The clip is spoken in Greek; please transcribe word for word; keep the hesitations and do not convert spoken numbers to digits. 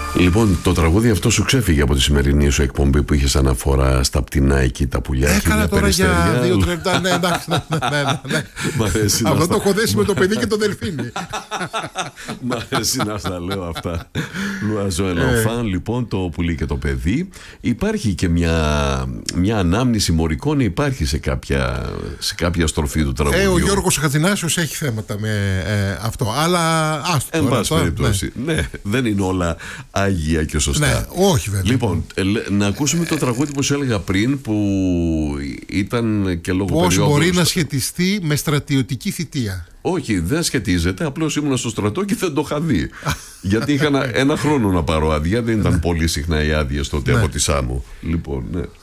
Λοιπόν, το τραγούδι αυτό σου ξέφυγε από τη σημερινή σου εκπομπή που είχες αναφορά στα πτηνά εκεί τα πουλιά. Έκανα τώρα για δύο τρεπτά. Ναι, εντάξει. Ναι, ναι, ναι. Αυτό το έχω δέσει με το παιδί και το δελφίνι. Μ' αρέσει να στα λέω αυτά. Λουαζό Ελοφάν, λοιπόν, το πουλί και το παιδί. Υπάρχει και μια, μια ανάμνηση μωρικών, υπάρχει σε κάποια, σε κάποια στροφή του τραγουδιού. Ε, ο Γιώργος Χατζηνάσιος έχει θέματα με ε, αυτό. Αλλά άστο. Εν πάση περιπτώσει. Ναι. ναι, δεν είναι όλα άγια και σωστά. Ναι, όχι βέβαια. Λοιπόν, να ακούσουμε το τραγούδι που σου έλεγα πριν, που ήταν και λόγω Πώς περίοδου. μπορεί να σχετιστεί με στρατιωτική θητεία? Όχι, δεν σχετίζεται. Απλώς ήμουν στο στρατό και δεν το είχα δει. Γιατί είχα ένα, ένα χρόνο να πάρω άδεια. Δεν ήταν πολύ συχνά οι άδειες τότε από τη Σάμο. Λοιπόν, ναι.